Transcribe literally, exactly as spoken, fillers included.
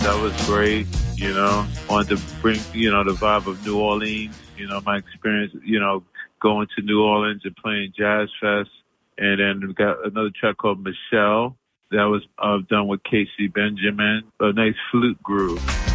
That was great. You know, wanted to bring, you know, the vibe of New Orleans. You know, my experience, you know, going to New Orleans and playing Jazz Fest. And then we got another track called Michelle that was uh, done with Casey Benjamin. A nice flute groove.